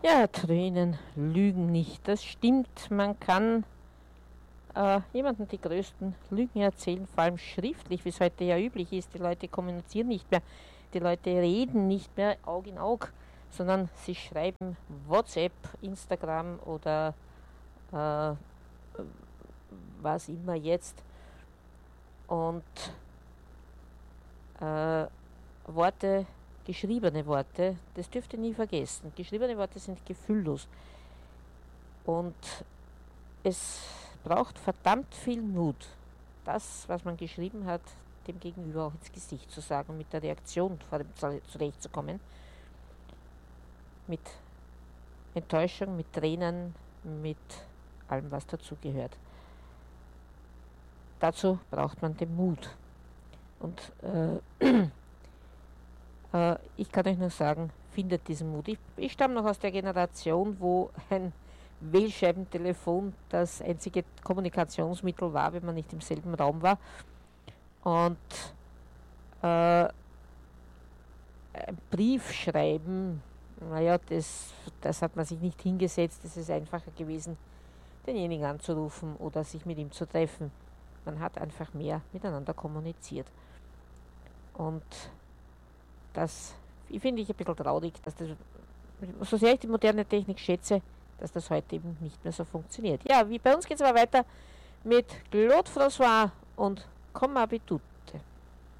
Ja, Tränen lügen nicht. Das stimmt. Man kann jemandem die größten Lügen erzählen, vor allem schriftlich, wie es heute ja üblich ist. Die Leute kommunizieren nicht mehr, die Leute reden nicht mehr Aug in Aug, sondern sie schreiben WhatsApp, Instagram oder äh, was immer jetzt. Und äh, Worte, geschriebene Worte, das dürft ihr nie vergessen. Geschriebene Worte sind gefühllos. Und es braucht verdammt viel Mut, das, was man geschrieben hat, dem Gegenüber auch ins Gesicht zu sagen, mit der Reaktion vor dem zurechtzukommen, mit Enttäuschung, mit Tränen, mit allem, was dazugehört. Dazu braucht man den Mut. Und ich kann euch nur sagen, findet diesen Mut. Ich stamme noch aus der Generation, wo ein Wählscheibentelefon das einzige Kommunikationsmittel war, wenn man nicht im selben Raum war. Und ein Brief schreiben, naja, das hat man sich nicht hingesetzt, es ist einfacher gewesen, denjenigen anzurufen oder sich mit ihm zu treffen. Man hat einfach mehr miteinander kommuniziert. Und das finde ich ein bisschen traurig, dass das, so sehr ich die moderne Technik schätze, dass das heute eben nicht mehr so funktioniert. Ja, wie bei uns geht es aber weiter mit Claude François und Comme Habitude.